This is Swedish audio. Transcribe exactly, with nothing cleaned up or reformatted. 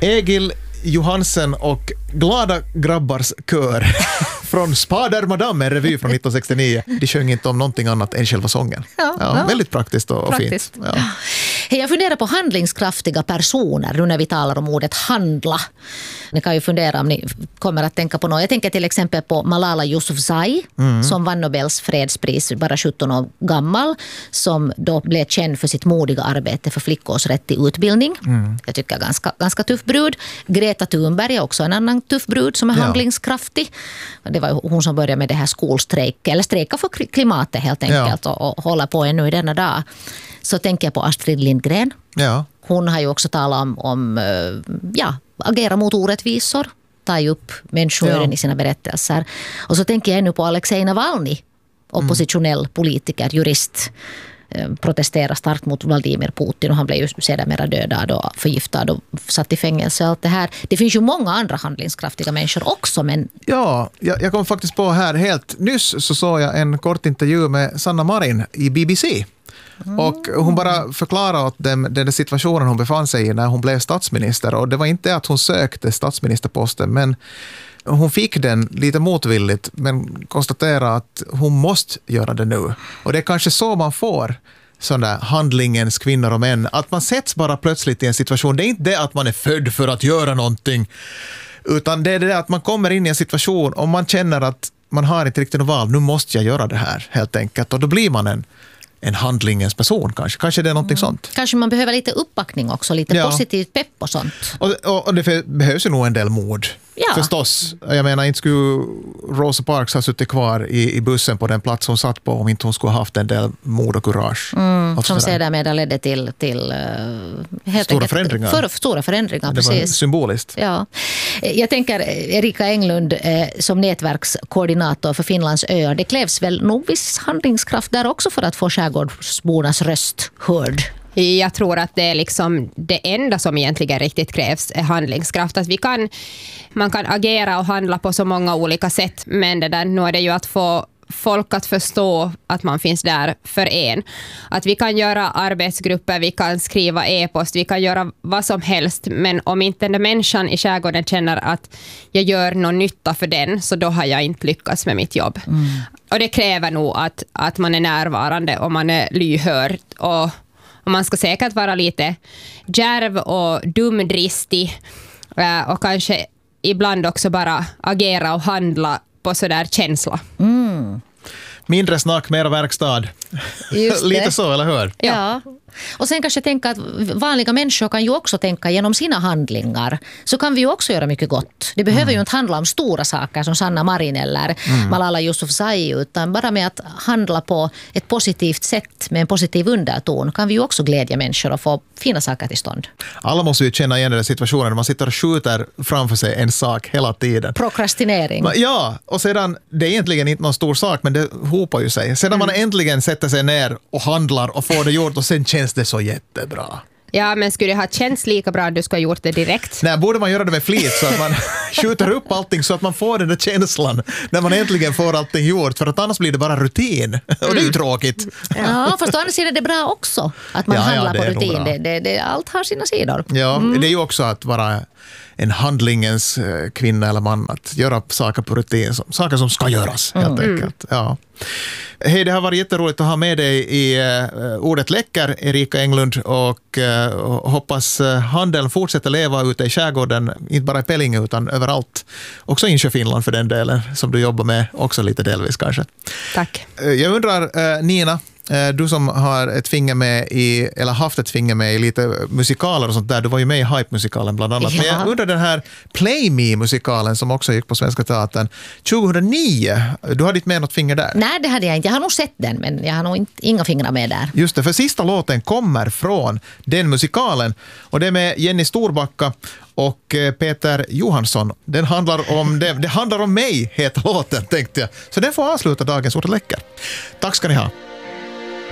Egil Johansen och Glada grabbars kör från Spader Madame, en revy från nittonhundrasextionio. De sjöng inte om någonting annat än själva sången. Ja, ja, ja. Väldigt praktiskt och, praktiskt. och fint. Ja. Hey, jag funderar på handlingskraftiga personer nu när vi talar om ordet handla. Ni kan ju fundera om ni kommer att tänka på något. Jag tänker till exempel på Malala Yousafzai mm. som vann Nobels fredspris, bara sjutton år gammal, som då blev känd för sitt modiga arbete för flickors rätt till utbildning. Mm. Jag tycker ganska, ganska tuff brud. Greta Thunberg är också en annan tuff brud som är ja. handlingskraftig. Det var hon som började med det här skolstrejk, eller strejka för klimatet helt enkelt ja. och, och hålla på ännu i denna dag. Så tänker jag på Astrid Lindgren. Ja. Hon har ju också talat om, om ja, agera mot orättvisor, ta ju upp människoöden ja. i sina berättelser. Och så tänker jag nu på Alexej Navalny, oppositionell mm. politiker, jurist, protesterar starkt mot Vladimir Putin och han blev ju sedermera dödad och förgiftad och satt i fängelse och allt det här. Det finns ju många andra handlingskraftiga människor också, men... Ja, jag, jag kom faktiskt på här helt nyss så såg jag en kort intervju med Sanna Marin i B B C. Mm. Och hon bara förklarade åt dem den situationen hon befann sig i när hon blev statsminister. Och det var inte att hon sökte statsministerposten, men hon fick den lite motvilligt, men konstaterade att hon måste göra det nu. Och det är kanske så man får sån där handlingens kvinnor och män. Att man sätts bara plötsligt i en situation. Det är inte det att man är född för att göra någonting, utan det är det att man kommer in i en situation och man känner att man har inte riktigt något val. Nu måste jag göra det här helt enkelt. Och då blir man en en handlingens person kanske. Kanske det är någonting mm. sånt. Kanske man behöver lite uppbackning också, lite ja. positivt pepp och sånt. Och, och, och det behövs ju nog en del mod. Ja. Förstås. Jag menar, inte skulle Rosa Parks ha suttit kvar i, i bussen på den plats hon satt på om inte hon skulle ha haft en del mod och courage. Mm, som sedan ledde till, till uh, helt stora enkelt, förändringar. För, stora förändringar, det precis. Var symboliskt. Ja. Jag tänker, Erika Englund eh, som nätverkskoordinator för Finlands öar, det krävs väl nog viss handlingskraft där också för att få skärgårdsbornas röst hörd? Jag tror att det är liksom det enda som egentligen riktigt krävs är handlingskraft. Att vi kan, man kan agera och handla på så många olika sätt, men det där, nu är det ju att få folk att förstå att man finns där för en. Att vi kan göra arbetsgrupper, vi kan skriva e-post, vi kan göra vad som helst, men om inte den människan i skärgården känner att jag gör någon nytta för den, så då har jag inte lyckats med mitt jobb. Mm. Och det kräver nog att, att man är närvarande och man är lyhörd och Och man ska säkert vara lite djärv och dumdristig och kanske ibland också bara agera och handla på sådär känsla. Mm. Mindre snack, mer verkstad. Lite så, eller hur? Ja. ja. Och sen kanske tänka att vanliga människor kan ju också tänka genom sina handlingar. Så kan vi ju också göra mycket gott. Det behöver mm. ju inte handla om stora saker som Sanna Marin eller mm. Malala Yousafzai, utan bara med att handla på ett positivt sätt med en positiv underton kan vi ju också glädja människor och få fina saker till stånd. Alla måste ju känna igen den situationen när man sitter och skjuter framför sig en sak hela tiden. Prokrastinering. Ja, och sedan, det är egentligen inte någon stor sak, men det hopar ju sig. Sedan mm. man äntligen sätter sig ner och handlar och får det gjort och sen känns det så jättebra. Ja, men skulle det ha känts lika bra att du ska ha gjort det direkt? Nej, borde man göra det med flit så att man skjuter upp allting så att man får den där känslan när man äntligen får allting gjort, för att annars blir det bara rutin. Och det är ju tråkigt. Ja, fast å andra sidan är det bra också att man ja, handlar ja, på rutin. Det, det, det, allt har sina sidor. Ja, mm. det är ju också att vara en handlingens kvinna eller man, att göra saker på rutin, saker som ska göras helt mm. enkelt. Ja. Hej, det har varit jätteroligt att ha med dig i uh, Ordet läcker, Erika Englund, och uh, hoppas uh, handeln fortsätter leva ute i skärgården, inte bara i Pellinge utan överallt. Också Insjö Finland för den delen som du jobbar med, också lite delvis kanske. Tack. Uh, jag undrar, uh, Nina, du som har ett finger med i, eller haft ett finger med i lite musikaler och sånt där. Du var ju med i Hype-musikalen bland annat. Ja. Men jag undrar den här Play Me-musikalen som också gick på Svenska Teatern tjugohundranio. Du hade inte med något finger där? Nej, det hade jag inte. Jag har nog sett den, men jag har nog inte, inga fingrar med där. Just det, för sista låten kommer från den musikalen. Och det är med Jenny Storbacka och Peter Johansson. Den handlar om det, det handlar om mig, heter låten, tänkte jag. Så den får avsluta dagens Ordet läcker. Tack ska ni ha.